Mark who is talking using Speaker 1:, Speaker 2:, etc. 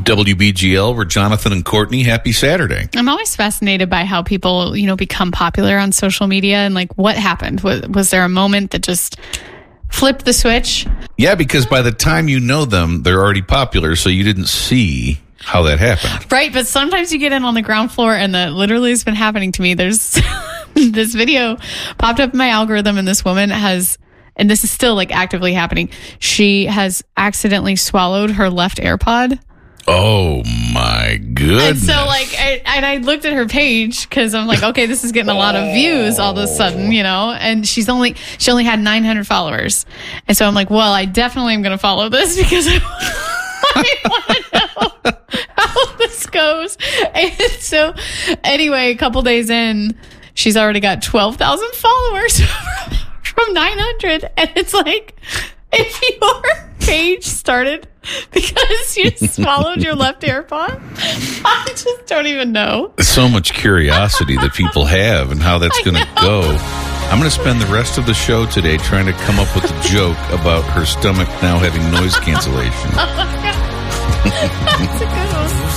Speaker 1: WBGL, we're Jonathan and Courtney. Happy Saturday.
Speaker 2: I'm always fascinated by how people, become popular on social media and what happened. Was there a moment that just flipped the switch?
Speaker 1: Yeah, because by the time you know them, they're already popular, so you didn't see how that happened.
Speaker 2: Right, but sometimes you get in on the ground floor, and that literally has been happening to me. There's this video popped up in my algorithm, and this woman has, and this is still actively happening, she has accidentally swallowed her left AirPod.
Speaker 1: Oh my goodness.
Speaker 2: And so I looked at her page because I'm like, okay, this is getting a lot of views all of a sudden, and she only had 900 followers. And so I'm like, well, I definitely am going to follow this because I want to know how this goes. And so anyway, a couple days in, she's already got 12,000 followers from 900. And it's if your page started because you swallowed your left AirPod, I just don't even know.
Speaker 1: So much curiosity that people have and how that's going to go. I'm going to spend the rest of the show today trying to come up with a joke about her stomach now having noise cancellation.
Speaker 2: Oh my God. That's a good one.